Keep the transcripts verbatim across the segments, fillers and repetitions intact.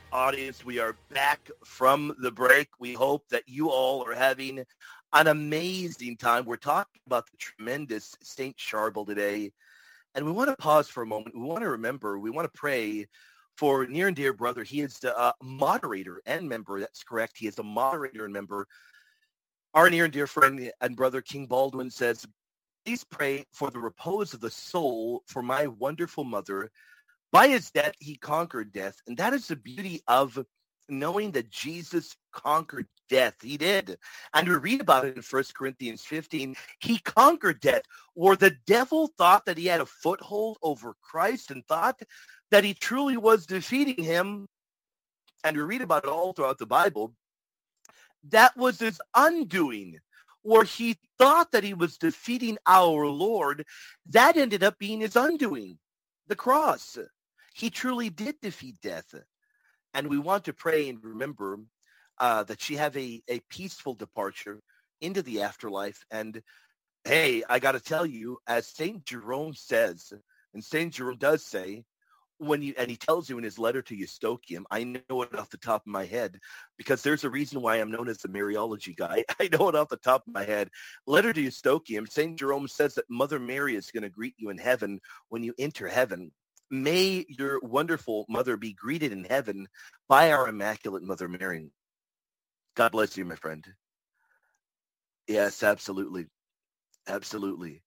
audience. We are back from the break. We hope that you all are having an amazing time. We're talking about the tremendous Saint Charbel today, and we want to pause for a moment. We want to remember, we want to pray for near and dear brother. He is a moderator and member. That's correct. He is a moderator and member. Our near and dear friend and brother King Baldwin says, please pray for the repose of the soul for my wonderful mother. By his death, he conquered death. And that is the beauty of knowing that Jesus conquered death. He did. And we read about it in First Corinthians fifteen. He conquered death, where the devil thought that he had a foothold over Christ and thought that he truly was defeating him. And we read about it all throughout the Bible. That was his undoing, where he thought that he was defeating our Lord. That ended up being his undoing, the cross. He truly did defeat death. And we want to pray and remember uh, that she have a, a peaceful departure into the afterlife. And hey, I got to tell you, as Saint Jerome says, and Saint Jerome does say, when you, and he tells you in his letter to Eustochium, I know it off the top of my head, because there's a reason why I'm known as the Mariology guy. I know it off the top of my head. Letter to Eustochium, Saint Jerome says that Mother Mary is going to greet you in heaven when you enter heaven. May your wonderful mother be greeted in heaven by our Immaculate Mother Mary. God bless you, my friend. Yes, absolutely. Absolutely.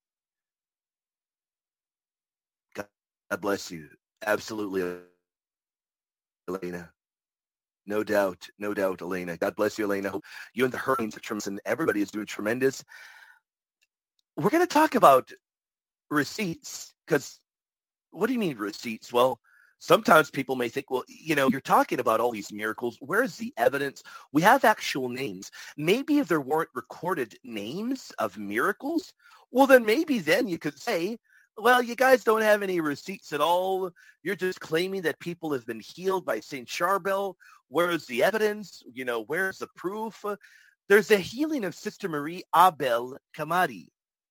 God bless you. Absolutely, Elena. No doubt. No doubt, Elena. God bless you, Elena. You and the Hurricanes are tremendous, and everybody is doing tremendous. We're going to talk about receipts, because what do you mean receipts? Well, sometimes people may think, well, you know, you're talking about all these miracles. Where's the evidence? We have actual names. Maybe if there weren't recorded names of miracles, well, then maybe then you could say, well, you guys don't have any receipts at all. You're just claiming that people have been healed by Saint Charbel. Where's the evidence? You know, where's the proof? There's a healing of Sister Marie Abel Kamari.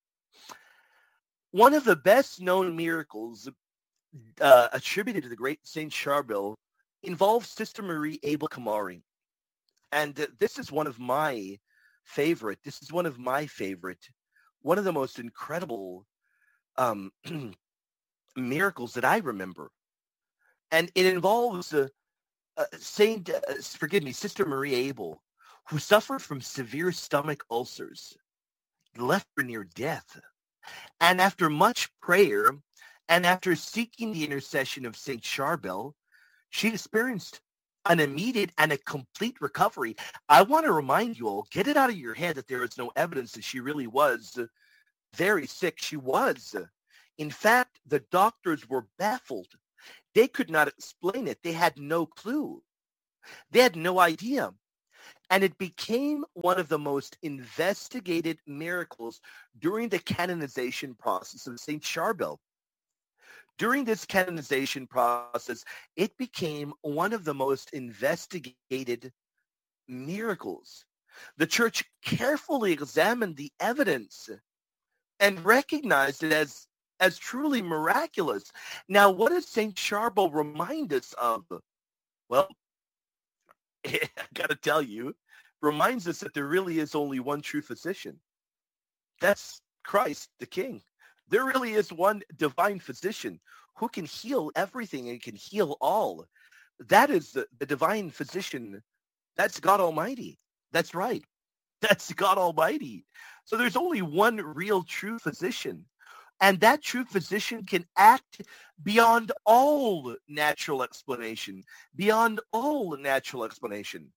One of the best known miracles uh, attributed to the great Saint Charbel involves Sister Marie Abel Kamari. And uh, this is one of my favorite. This is one of my favorite, one of the most incredible um, miracles that I remember. And it involves uh, uh, Saint, uh, forgive me, Sister Marie Abel, who suffered from severe stomach ulcers, left her near death. And after much prayer, and after seeking the intercession of Saint Charbel, she experienced an immediate and a complete recovery. I want to remind you all, get it out of your head that there is no evidence that she really was very sick. She was. In fact, the doctors were baffled. They could not explain it. They had no clue. They had no idea. And it became one of the most investigated miracles during the canonization process of Saint Charbel. During this canonization process, it became one of the most investigated miracles. The church carefully examined the evidence and recognized it as, as truly miraculous. Now, what does Saint Charbel remind us of? Well, I got to tell you, reminds us that there really is only one true physician. That's Christ, the King. There really is one divine physician who can heal everything and can heal all. That is the, the divine physician. That's God Almighty. That's right. That's God Almighty. So there's only one real true physician. And that true physician can act beyond all natural explanation, beyond all natural explanation.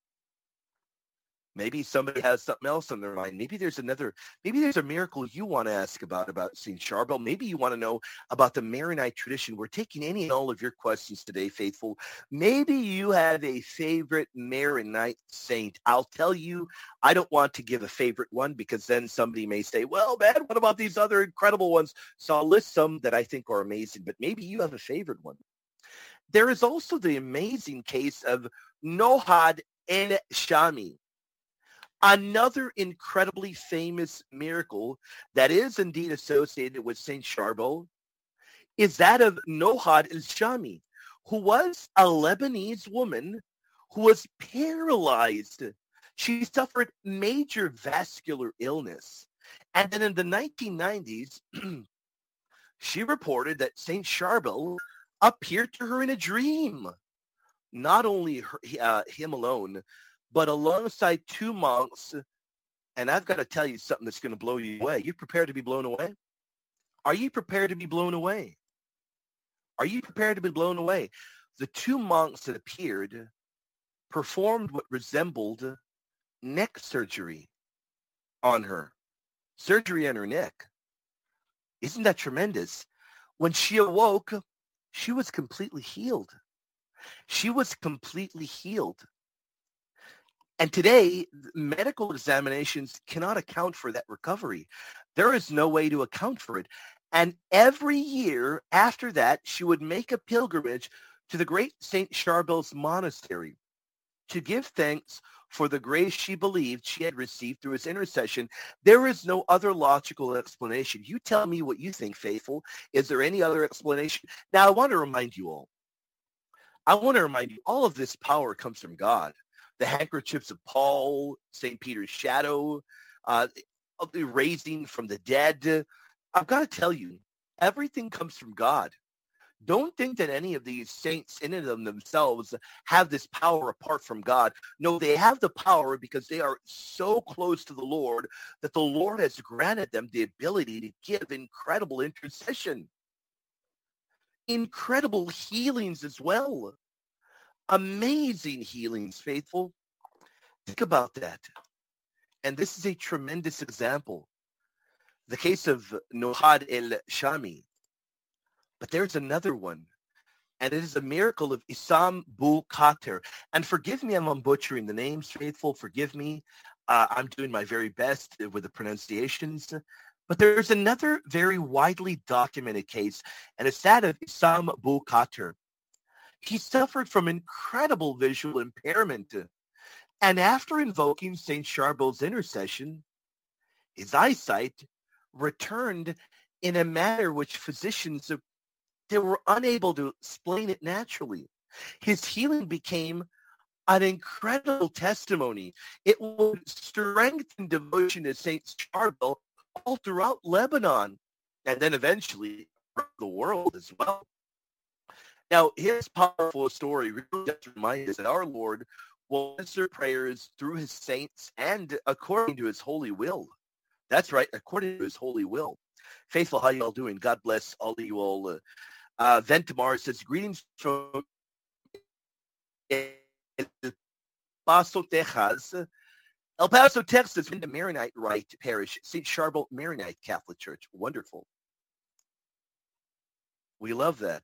Maybe somebody has something else on their mind. Maybe there's another, maybe there's a miracle you want to ask about, about Saint Charbel. Maybe you want to know about the Maronite tradition. We're taking any and all of your questions today, faithful. Maybe you have a favorite Maronite saint. I'll tell you, I don't want to give a favorite one because then somebody may say, well, man, what about these other incredible ones? So I'll list some that I think are amazing, but maybe you have a favorite one. There is also the amazing case of Nohad en Shami. Another incredibly famous miracle that is indeed associated with Saint Charbel is that of Nohad el-Shami, who was a Lebanese woman who was paralyzed. She suffered major vascular illness. And then in the nineteen nineties, she reported that Saint Charbel appeared to her in a dream. Not only her, uh, him alone, but alongside two monks. And I've got to tell you something that's going to blow you away. You prepared to be blown away? Are you prepared to be blown away? Are you prepared to be blown away? The two monks that appeared performed what resembled neck surgery on her. Surgery on her neck. Isn't that tremendous? When she awoke, she was completely healed. She was completely healed. And today, medical examinations cannot account for that recovery. There is no way to account for it. And every year after that, she would make a pilgrimage to the great Saint Charbel's monastery to give thanks for the grace she believed she had received through his intercession. There is no other logical explanation. You tell me what you think, faithful. Is there any other explanation? Now, I want to remind you all. I want to remind you, all of this power comes from God. The handkerchiefs of Paul, Saint Peter's shadow, uh, the raising from the dead. I've got to tell you, everything comes from God. Don't think that any of these saints in and of themselves have this power apart from God. No, they have the power because they are so close to the Lord that the Lord has granted them the ability to give incredible intercession. Incredible healings as well. Amazing healings, faithful. Think about that. And this is a tremendous example. The case of Nohad el-Shami. But there's another one. And it is a miracle of Issam Bu Khater. And forgive me if I'm butchering the names, faithful. Forgive me. Uh, I'm doing my very best with the pronunciations. But there's another very widely documented case, and it's that of Issam Bu Khater. He suffered from incredible visual impairment. And after invoking Saint Charbel's intercession, his eyesight returned in a manner which physicians, they were unable to explain it naturally. His healing became an incredible testimony. It would strengthen devotion to Saint Charbel all throughout Lebanon, and then eventually the world as well. Now, his powerful story really does remind us that our Lord will answer prayers through his saints and according to his holy will. That's right, according to his holy will. Faithful, how you all doing? God bless all of you all. Uh, uh, Ventimar says, greetings from El Paso, Texas. El Paso, Texas, in the Maronite Rite Parish, Saint Charbel Maronite Catholic Church. Wonderful. We love that.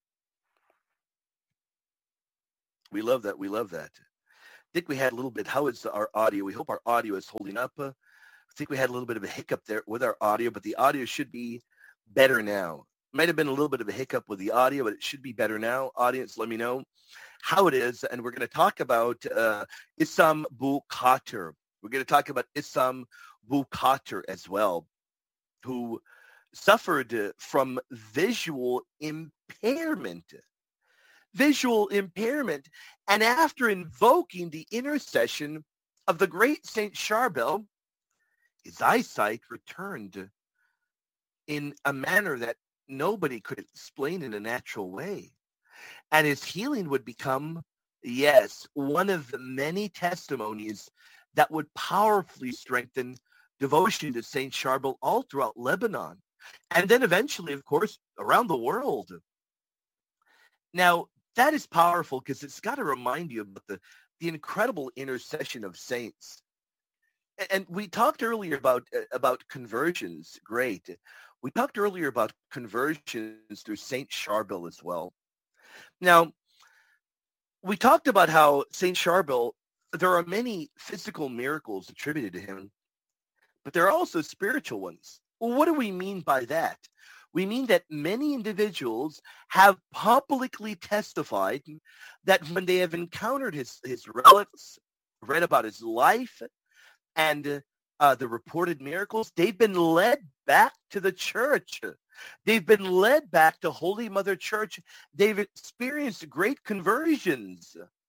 We love that. We love that. I think we had a little bit. How is our audio? We hope our audio is holding up. Uh, I think we had a little bit of a hiccup there with our audio, but the audio should be better now. Might have been a little bit of a hiccup with the audio, but it should be better now. Audience, let me know how it is. And we're going to talk about uh, Issam Bu Khater. We're going to talk about Issam Bu Khater as well, who suffered uh, from visual impairment. Visual impairment. And after invoking the intercession of the great Saint Charbel, his eyesight returned in a manner that nobody could explain in a natural way. And his healing would become, yes, one of the many testimonies that would powerfully strengthen devotion to Saint Charbel all throughout Lebanon. And then eventually, of course, around the world. Now, that is powerful because it's got to remind you about the, the incredible intercession of saints. And we talked earlier about about conversions. Great. We talked earlier about conversions through Saint Charbel as well. Now, we talked about how Saint Charbel, there are many physical miracles attributed to him, but there are also spiritual ones. Well, what do we mean by that? We mean that many individuals have publicly testified that when they have encountered his, his relics, read about his life, and uh, the reported miracles, they've been led back to the church. They've been led back to Holy Mother Church. They've experienced great conversions.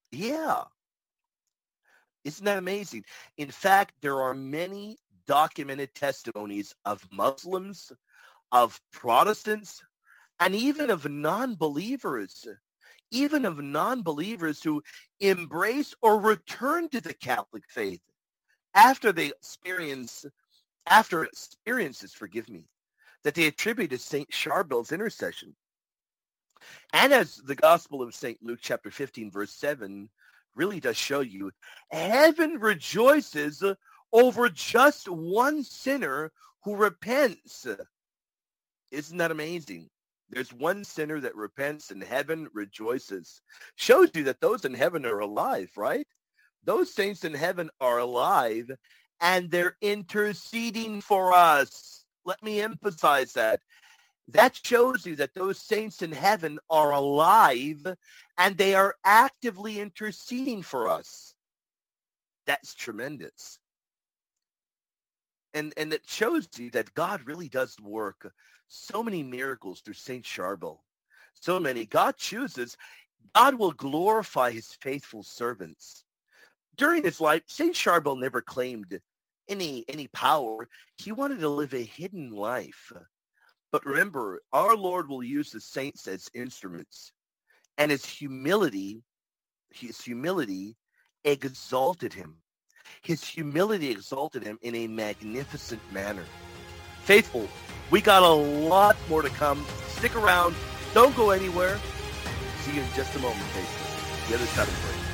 Yeah. Isn't that amazing? In fact, there are many documented testimonies of Muslims, of Protestants, and even of non-believers, even of non-believers who embrace or return to the Catholic faith after they experience, after experiences, forgive me, that they attribute to Saint Charbel's intercession. And as the Gospel of Saint Luke chapter fifteen, verse seven really does show you, heaven rejoices over just one sinner who repents. Isn't that amazing? There's one sinner that repents and heaven rejoices. Shows you that those in heaven are alive, right? Those saints in heaven are alive and they're interceding for us. Let me emphasize that. That shows you that those saints in heaven are alive and they are actively interceding for us. That's tremendous. And and it shows you that God really does work so many miracles through Saint Charbel. So many. God chooses. God will glorify his faithful servants. During his life, Saint Charbel never claimed any any power. He wanted to live a hidden life. But remember, our Lord will use the saints as instruments. And his humility, his humility exalted him. His humility exalted him in a magnificent manner. Faithful, we got a lot more to come. Stick around. Don't go anywhere. See you in just a moment, Faithful. The other side of the break.